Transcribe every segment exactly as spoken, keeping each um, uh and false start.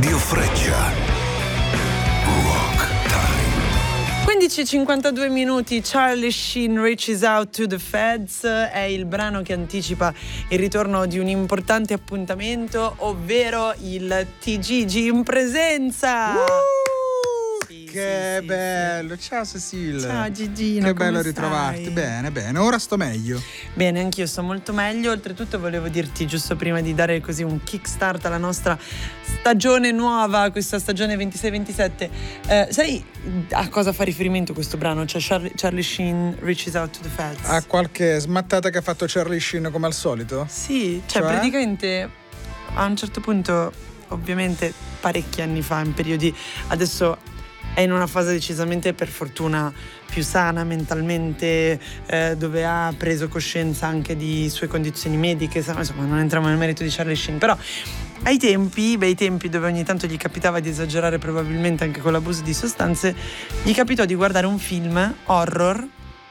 Radio Freccia. Rock Time. quindici e cinquantadue minuti. Charlie Sheen, Reaches Out to the Feds, è il brano che anticipa il ritorno di un importante appuntamento, ovvero il T G G in presenza. Uh! Sì, Che sì, bello, sì. ciao Cecil. Ciao Gigino, che come bello stai? ritrovarti. Bene, bene, ora sto meglio. Bene, anch'io sto molto meglio. Oltretutto volevo dirti, giusto prima di dare così un kickstart alla nostra stagione nuova, questa stagione ventisei ventisette, eh, sai a cosa fa riferimento questo brano? Cioè Charlie, Charlie Sheen Reaches Out to the Feds. Ha qualche smattata che ha fatto Charlie Sheen come al solito? Sì, cioè, Cioè? praticamente a un certo punto, ovviamente parecchi anni fa, in periodi, adesso è in una fase decisamente, per fortuna, più sana mentalmente, eh, dove ha preso coscienza anche di sue condizioni mediche, insomma non entriamo nel merito di Charlie Sheen, però ai tempi, bei tempi dove ogni tanto gli capitava di esagerare, probabilmente anche con l'abuso di sostanze, gli capitò di guardare un film horror,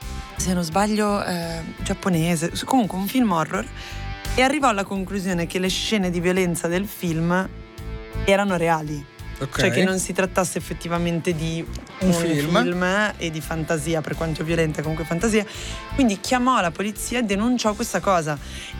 se non sbaglio eh, giapponese, comunque un film horror, e arrivò alla conclusione che le scene di violenza del film erano reali. Ok. Cioè che non si trattasse effettivamente di un, Un film. film e di fantasia, per quanto violenta, comunque fantasia. Quindi chiamò la polizia e denunciò questa cosa,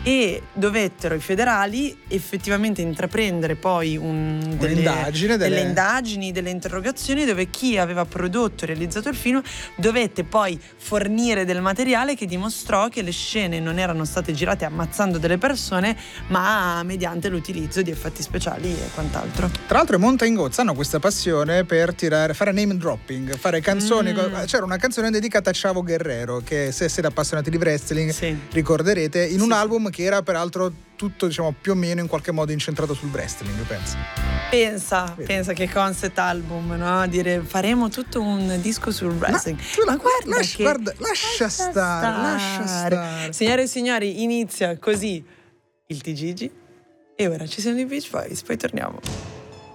e dovettero i federali effettivamente intraprendere poi un, delle, Un'indagine, delle- delle indagini, delle interrogazioni, dove chi aveva prodotto e realizzato il film dovette poi fornire del materiale che dimostrò che le scene non erano state girate ammazzando delle persone, ma mediante l'utilizzo di effetti speciali e quant'altro. Tra l'altro i Mountain Goats hanno questa passione per tirare, fare name dropping, fare canzoni. Mm. C'era una canzone dedicata a Chavo Guerrero, che se siete appassionati di wrestling Sì. ricorderete, in Sì, un sì. album che era peraltro tutto, diciamo, più o meno in qualche modo incentrato sul wrestling, penso. Pensa, Vedi. pensa che concept album, no? Dire faremo tutto un disco sul wrestling. tu la- Ma guarda lascia- che guarda, lascia stare, lascia stare. Signore e signori, inizia così il T G G e ora ci sono i Beach Boys, poi torniamo.